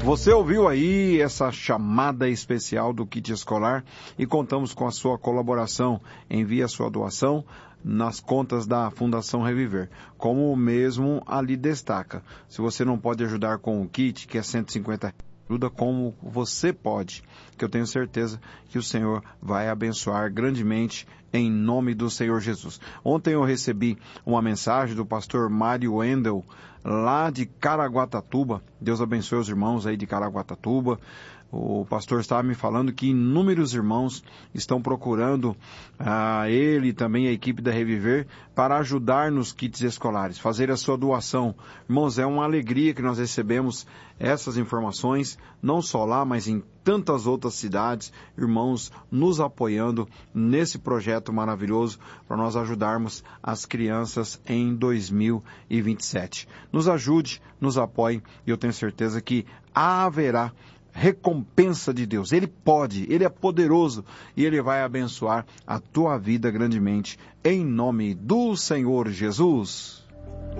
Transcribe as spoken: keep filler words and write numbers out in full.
Você ouviu aí essa chamada especial do kit escolar e contamos com a sua colaboração. Envie a sua doação nas contas da Fundação Reviver, como mesmo ali destaca. Se você não pode ajudar com o kit, que é cento e cinquenta reais, ajuda como você pode, que eu tenho certeza que o Senhor vai abençoar grandemente em nome do Senhor Jesus. Ontem eu recebi uma mensagem do pastor Mário Wendel, lá de Caraguatatuba. Deus abençoe os irmãos aí de Caraguatatuba. O pastor estava me falando que inúmeros irmãos estão procurando ah, ele e também a equipe da Reviver para ajudar nos kits escolares, fazer a sua doação. Irmãos, é uma alegria que nós recebemos essas informações, não só lá, mas em tantas outras cidades, irmãos nos apoiando nesse projeto maravilhoso para nós ajudarmos as crianças em dois mil e vinte e sete. Nos ajude, nos apoie e eu tenho certeza que haverá recompensa de Deus. Ele pode, Ele é poderoso e Ele vai abençoar a tua vida grandemente em nome do Senhor Jesus.